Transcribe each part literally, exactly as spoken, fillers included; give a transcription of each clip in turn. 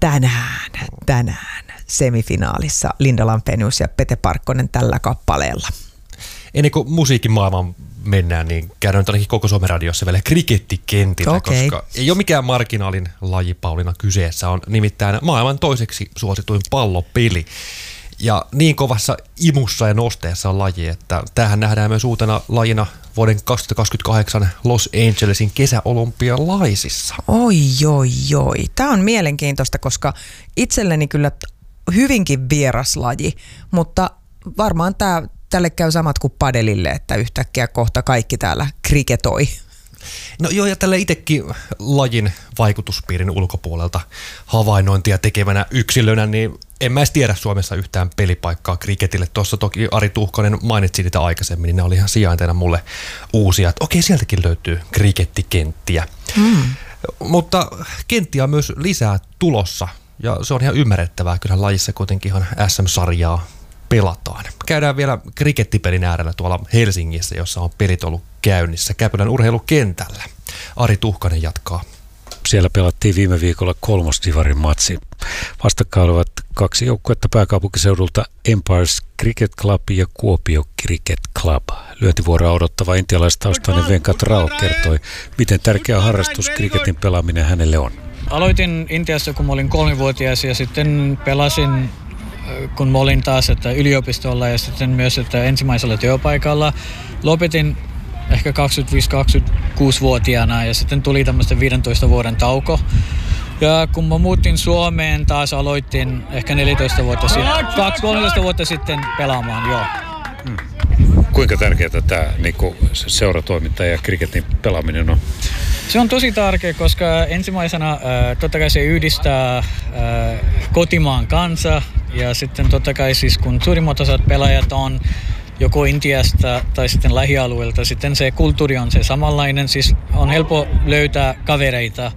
tänään, tänään semifinaalissa Linda Lampenius ja Pete Parkkonen tällä kappaleella. Ennen kuin musiikin maailman mennään, niin käydään nyt ainakin koko Suomen radiossa vielä krikettikentillä, okay. koska ei ole mikään marginaalin laji, Pauliina, kyseessä. On nimittäin maailman toiseksi suosituin pallopeli. Ja niin kovassa imussa ja nosteessa on laji, että tämähän nähdään myös uutena lajina vuoden kaksituhattakaksikymmentäkahdeksan Los Angelesin kesäolympialaisissa. Oi, oi, oi. Tämä on mielenkiintoista, koska itselleni kyllä hyvinkin vieras laji, mutta varmaan tämä, tälle käy samat kuin padelille, että yhtäkkiä kohta kaikki täällä kriketoi. No joo, ja tällä itsekin lajin vaikutuspiirin ulkopuolelta havainnointia tekevänä yksilönä, niin en mä edes tiedä Suomessa yhtään pelipaikkaa kriketille. Tuossa toki Ari Tuhkonen mainitsi niitä aikaisemmin, niin ne oli ihan sijainteena mulle uusia, että okei, sieltäkin löytyy krikettikenttiä. Mm. Mutta kenttiä on myös lisää tulossa, ja se on ihan ymmärrettävää. Kyllä lajissa kuitenkin ihan S M-sarjaa pelataan. Käydään vielä krikettipelin äärellä tuolla Helsingissä, jossa on pelit ollut käynnissä Käpylän urheilukentällä. Ari Tuhkanen jatkaa. Siellä pelattiin viime viikolla kolmas divarin matsi. Vastakkain olivat kaksi joukkuetta pääkaupunkiseudulta, Empires Cricket Club ja Kuopio Cricket Club. Lyöntivuoroa odottava intialaistaustainen Venkat Rao kertoi, miten tärkeä harrastus kriketin pelaaminen hänelle on. Aloitin Intiassa, kun mä olin kolmivuotias, ja sitten pelasin, kun mä olin taas että yliopistolla ja sitten myös että ensimmäisellä työpaikalla. Lopetin ehkä kaksikymmentäviisi kaksikymmentäkuusi-vuotiaana ja sitten tuli tämmöistä viidentoista vuoden tauko. Ja kun mä muutin Suomeen, taas aloitin ehkä neljätoista vuotta sitten, kolmetoista vuotta sitten pelaamaan, joo. Hmm. Kuinka tärkeää tämä niin seuratoiminta ja kriketin pelaaminen on? Se on tosi tärkeä, koska ensimmäisenä äh, totta kai se yhdistää äh, kotimaan kanssa ja sitten totta kai siis kun suurimmat osat pelaajat on joko Intiasta tai sitten lähialueelta, sitten se kulttuuri on se samanlainen, siis on helppo löytää kavereita.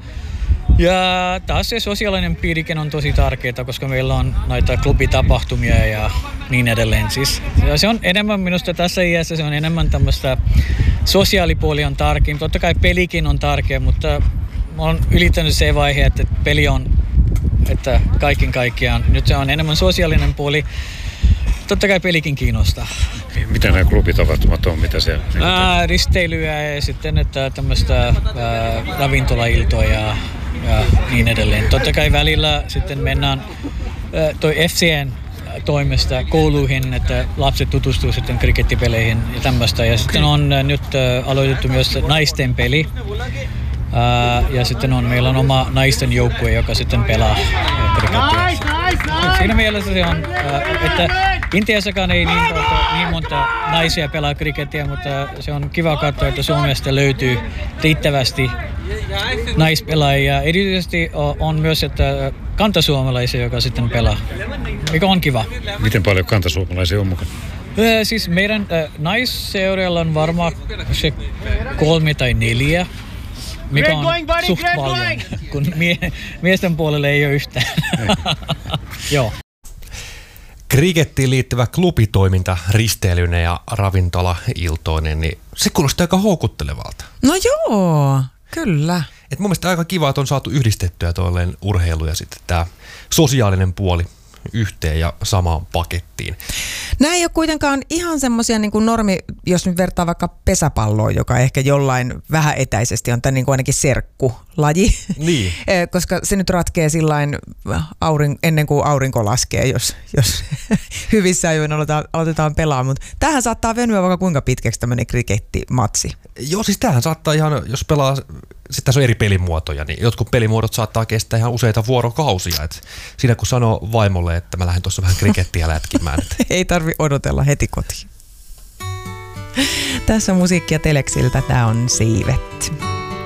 Ja taas se sosiaalinen piirikin on tosi tärkeää, koska meillä on näitä klubitapahtumia ja niin edelleen. Siis, ja se on enemmän minusta tässä iässä, se on enemmän tämmöistä sosiaalipuoli on tärkeä. Totta kai pelikin on tärkeä, mutta mä oon ylittänyt se vaihe, että peli on että kaiken kaikkiaan. Nyt se on enemmän sosiaalinen puoli. Totta kai pelikin kiinnostaa. Mitä nämä klubitapahtumat on? Mitä se on? Ää, risteilyä ja sitten että tämmöistä ää, ravintolailtoja ja niin edelleen. Totta kai välillä sitten mennään ää, toi F C:n toimesta kouluihin, että lapset tutustuu sitten krikettipeleihin ja tämmöistä. Ja sitten on ää, nyt ää, aloitettu myös naisten peli. Ää, ja sitten on, meillä on oma naisten joukkue, joka sitten pelaa krikettiä. Siinä mielessä se on, että Intiassakaan ei niin monta, niin monta naisia pelaa krikettiä, mutta se on kiva katsoa, että Suomesta löytyy riittävästi naispelaajia. Erityisesti on myös että kantasuomalaisia, joka sitten pelaa, mikä on kiva. Miten paljon kantasuomalaisia on mukana? Siis meidän naisseuralla on varmaan se kolme tai neljä. Mikä on suht paljon, kun mie- miesten puolelle ei ole yhtään. Joo. Krikettiin liittyvä klubitoiminta risteilyneen ja ravintolailtoinen, niin se kuulostaa aika houkuttelevalta. No joo, kyllä. Et mun mielestä aika kiva, että on saatu yhdistettyä tuolleen urheilu ja sitten tämä sosiaalinen puoli yhteen ja samaan pakettiin. Nämä ei ole kuitenkaan ihan semmoisia niin kuin normi, jos nyt vertaa vaikka pesäpalloon, joka ehkä jollain vähän etäisesti on tämän niin kuin ainakin serkkulaji. Niin. Koska se nyt ratkee sillain aurin, ennen kuin aurinko laskee, jos, jos hyvissä ajoin aloitetaan, aloitetaan pelaamaan. Mutta tämähän saattaa venyä vaikka kuinka pitkäksi tämmöinen krikettimatsi. Joo, siis tämähän saattaa ihan, jos pelaa, sitten tässä on eri pelimuotoja, niin jotkut pelimuodot saattaa kestää ihan useita vuorokausia. Et siinä kun sanoo vaimolle, että mä lähden tuossa vähän krikettiä lätkimään. Ei tarvi odotella heti kotiin. Tässä on musiikkia Teleksiltä, tää on Siivet.